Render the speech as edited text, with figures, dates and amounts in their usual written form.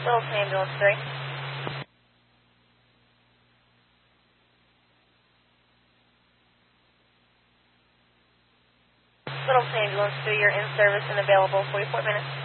Littleton Ambulance 3. Littleton Ambulance 3, you're in service and available 44 minutes.